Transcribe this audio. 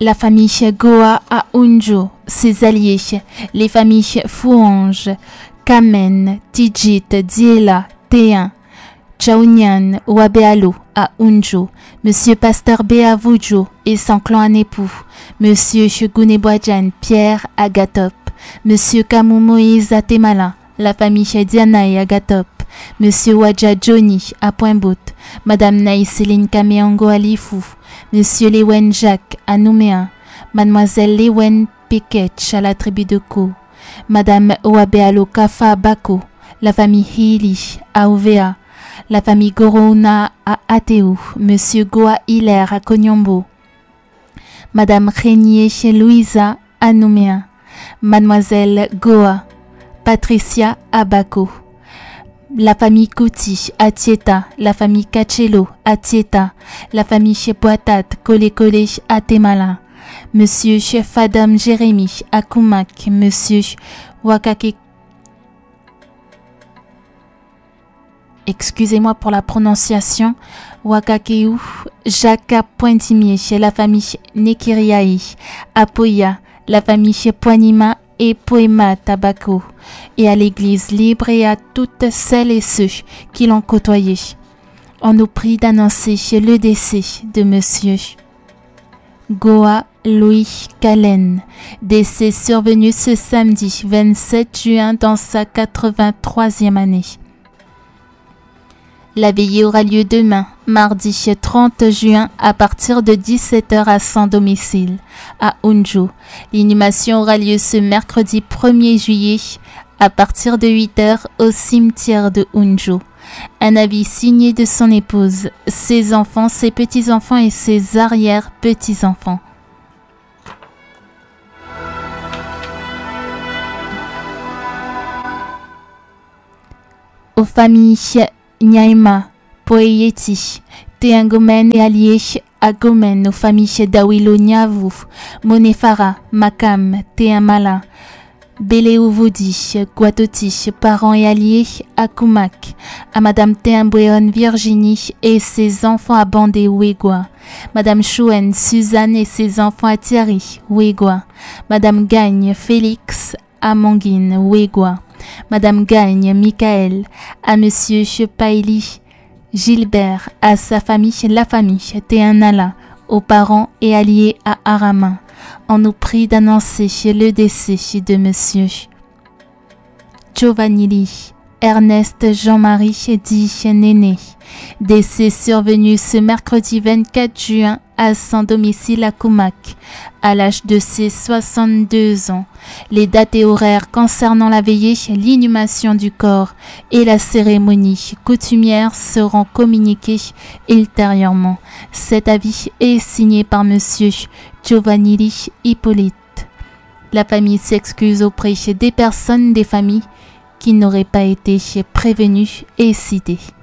La famille Goa à Unjo, ses alliés, les familles Fouange, Kamen, Tijit, Diela, Théin, Chaounian, Wabealo à Unjo, Monsieur Pasteur Béavoujo et son clan à Népou, Monsieur Guneboadjan Pierre à Gatop, Monsieur Kamou Moïse à Temala, la famille Diana et Agatop, Monsieur Wadja Johnny à Pointe-Bout, Madame Naï-Céline Kameango à Lifou, Monsieur Lewen Jacques à Nouméa, Mademoiselle Lewen Peketch à la tribu de Ko, Madame Oabealo Kafa Bako, la famille Hili à Ovea, la famille Gorona à Ateu, Monsieur Goa Hilaire à Konyombo, Madame Régnier chez Louisa à Nouméa, Mademoiselle Goa, Patricia à Bako, la famille Kouti à Tieta, la famille Kachelo à Tieta, la famille chez Boatat, Kole à Temala, Monsieur Chef Adam Jérémy à Koumak, Monsieur Wakake. Excusez-moi pour la prononciation. Wakakeu, Jacques Pointimier chez la famille Nekiriaï, à Poya, la famille chez Poinima et Poema Tabaco, et à l'église libre et à toutes celles et ceux qui l'ont côtoyé. On nous prie d'annoncer le décès de Monsieur Goa Louis Calen, décès survenu ce samedi 27 juin dans sa 83e année. La veillée aura lieu demain, mardi 30 juin, à partir de 17h à son domicile, à Unjo. L'inhumation aura lieu ce mercredi 1er juillet, à partir de 8h au cimetière de Unjo. Un avis signé de son épouse, ses enfants, ses petits-enfants et ses arrière-petits-enfants. Aux familles Nyaima, Poeyeti, Teangomen et alliés à Gomen, aux familles Dawilo Nyavu, Monefara, Makam, Teamala, Beleouvodi, Guatoti, parents et alliés à Koumak, à Madame Teambouéon Virginie et ses enfants à Bandé Ouégua, Madame Chouen Suzanne et ses enfants à Thierry Ouégua, Madame Gagne Félix à Manguine Ouégua, Madame Gagne Michael à Monsieur Chepaili Gilbert, à sa famille, la famille Théanala, aux parents et alliés à Arama. On nous prie d'annoncer le décès de Monsieur Giovanni Ernest Jean-Marie dit Néné, décès survenu ce mercredi 24 juin à son domicile à Koumak, à l'âge de ses 62 ans. Les dates et horaires concernant la veillée, l'inhumation du corps et la cérémonie coutumière seront communiqués ultérieurement. Cet avis est signé par Monsieur Giovanni Hippolyte. La famille s'excuse auprès des personnes des familles qui n'auraient pas été prévenues et citées.